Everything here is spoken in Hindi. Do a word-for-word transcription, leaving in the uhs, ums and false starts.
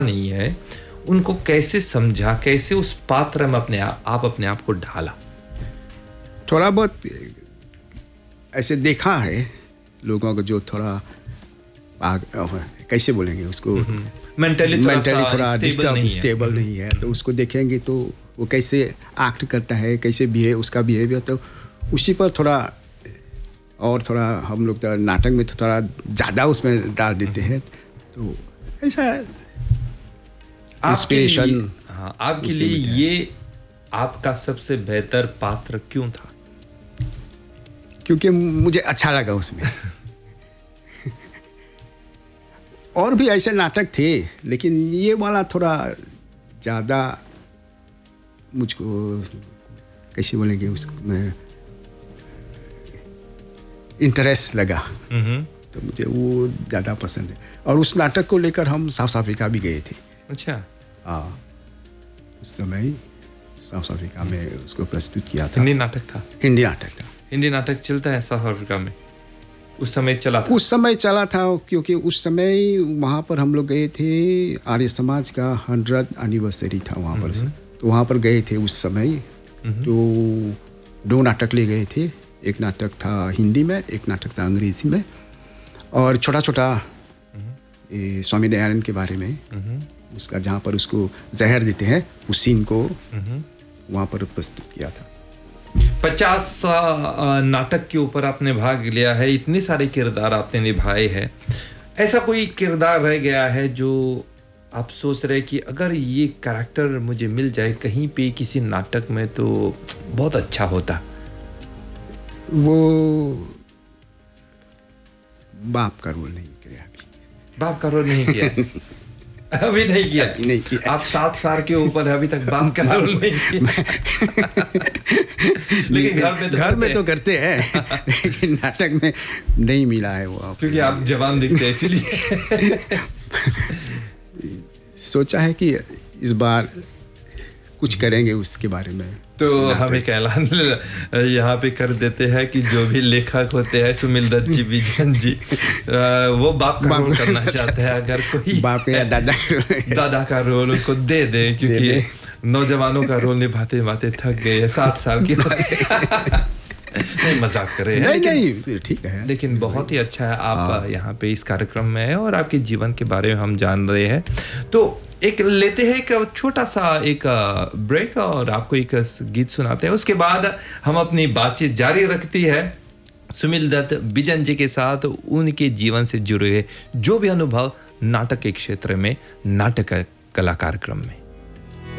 नहीं है, उनको कैसे समझा, कैसे उस पात्र में अपने आप, आप अपने आप को ढाला? थोड़ा बहुत ऐसे देखा है लोगों को जो थोड़ा आग, कैसे बोलेंगे उसको, मेंटली मेंटली थोड़ा डिस्टर्ब डिस्टर्ब स्टेबल नहीं है, तो उसको देखेंगे तो वो कैसे एक्ट करता है, कैसे बिहेव, उसका बिहेवियर, तो उसी पर थोड़ा और थोड़ा हम लोग तो नाटक में तो थोड़ा ज़्यादा उसमें डाल देते हैं, तो ऐसा इंस्पिरेशन। हाँ, आपके लिए ये आपका सबसे बेहतर पात्र क्यों था? क्योंकि मुझे अच्छा लगा उसमें। और भी ऐसे नाटक थे, लेकिन ये वाला थोड़ा ज़्यादा मुझको कैसे बोलेंगे उसमें इंटरेस्ट लगा, तो मुझे वो ज़्यादा पसंद है। और उस नाटक को लेकर हम साउथ अफ्रीका भी गए थे। अच्छा। हाँ, उस समय साउथ अफ्रीका में उसको प्रस्तुत किया था। हिंदी नाटक था? हिंदी नाटक था। हिंदी नाटक चलता है साउथ अफ्रीका में? उस समय चला था? उस समय चला था, क्योंकि उस समय वहाँ पर हम लोग गए थे, आर्य समाज का हंड्रेड एनिवर्सरी था वहाँ पर, तो वहाँ पर गए थे उस समय। तो दो नाटक ले गए थे, एक नाटक था हिंदी में, एक नाटक था अंग्रेजी में, और छोटा छोटा स्वामी दयानंद के बारे में, उसका जहाँ पर उसको जहर देते हैं उस सीन को वहाँ पर प्रस्तुत किया था। पचास नाटक के ऊपर आपने भाग लिया है, इतने सारे किरदार आपने निभाए हैं, ऐसा कोई किरदार रह गया है जो आप सोच रहे कि अगर ये कैरेक्टर मुझे मिल जाए कहीं पे किसी नाटक में तो बहुत अच्छा होता? वो बाप का रोल नहीं किया अभी। बाप का रोल नहीं किया? अभी नहीं किया? अभी नहीं किया। आप सात साल के ऊपर अभी तक बाप का रोल नहीं किया? लेकिन घर में तो घर में तो करते हैं, लेकिन नाटक में नहीं मिला है वो। आप क्योंकि आप जवान दिखते हैं इसलिए। सोचा है कि इस बार कुछ करेंगे उसके बारे में। तो हम एक ऐलान यहाँ पे कर देते हैं कि जो भी लेखक होते हैं सुमिल दत्त जी, विजन जी, वो बाप का रोल करना चाहते हैं, अगर कोई बाप या दादा दादा का रोल उनको दे दे, क्योंकि नौजवानों का रोल निभाते निभाते थक गए, सात साल की नहीं, मजाक करे। नहीं नहीं ठीक है, लेकिन बहुत ही अच्छा है आप यहाँ पे इस कार्यक्रम में है और आपके जीवन के बारे में हम जान रहे हैं। तो एक लेते हैं एक छोटा सा एक ब्रेक और आपको एक गीत सुनाते हैं, उसके बाद हम अपनी बातचीत जारी रखती है सुमिल दत्त बिजन जी के साथ, उनके जीवन से जुड़े जो भी अनुभव नाटक के क्षेत्र में, नाटक कला कार्यक्रम में।